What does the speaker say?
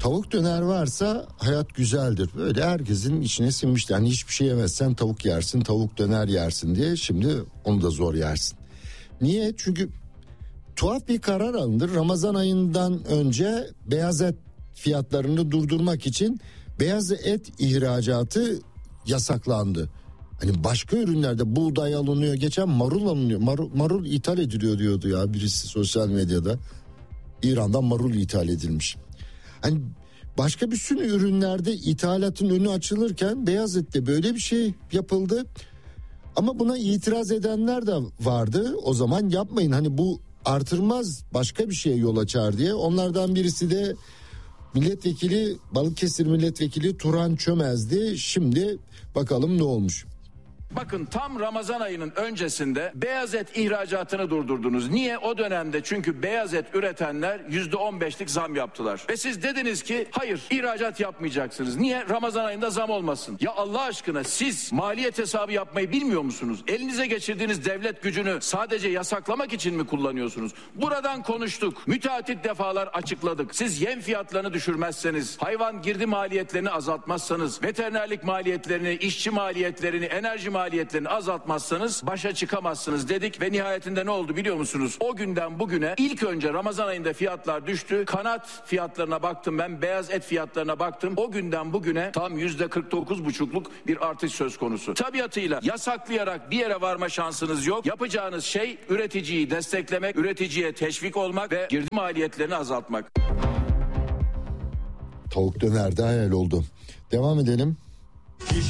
Tavuk döner varsa hayat güzeldir. Böyle herkesin içine sinmişti. Yani hiçbir şey yemezsen tavuk yersin, tavuk döner yersin diye. Şimdi onu da zor yersin. Niye? Çünkü tuhaf bir karar alındı. Ramazan ayından önce beyaz et fiyatlarını durdurmak için beyaz et ihracatı yasaklandı. Hani başka ürünlerde buğday alınıyor, geçen marul alınıyor. Marul ithal ediliyor diyordu ya birisi sosyal medyada. İran'dan marul ithal edilmiş. Hani başka bir sürü ürünlerde ithalatın önü açılırken beyaz ette böyle bir şey yapıldı. Ama buna itiraz edenler de vardı. O zaman yapmayın, hani bu artırmaz, başka bir şeye yol açar diye. Onlardan birisi de Balıkesir milletvekili Turan Çömez'di. Şimdi bakalım ne olmuş. Bakın tam Ramazan ayının öncesinde beyaz et ihracatını durdurdunuz. Niye? O dönemde çünkü beyaz et üretenler %15'lik zam yaptılar. Ve siz dediniz ki hayır, ihracat yapmayacaksınız. Niye? Ramazan ayında zam olmasın. Ya Allah aşkına, siz maliyet hesabı yapmayı bilmiyor musunuz? Elinize geçirdiğiniz devlet gücünü sadece yasaklamak için mi kullanıyorsunuz? Buradan konuştuk. Müteahhit defalar açıkladık. Siz yem fiyatlarını düşürmezseniz, hayvan girdi maliyetlerini azaltmazsanız, veterinerlik maliyetlerini, işçi maliyetlerini, enerji maliyetlerini azaltmazsanız başa çıkamazsınız dedik ve nihayetinde ne oldu biliyor musunuz? O günden bugüne ilk önce Ramazan ayında fiyatlar düştü. Kanat fiyatlarına baktım ben, beyaz et fiyatlarına baktım. O günden bugüne tam %49,5'luk bir artış söz konusu. Tabiatıyla yasaklayarak bir yere varma şansınız yok. Yapacağınız şey üreticiyi desteklemek, üreticiye teşvik olmak ve girdi maliyetlerini azaltmak. Tavuk döner de hayal oldu. Devam edelim.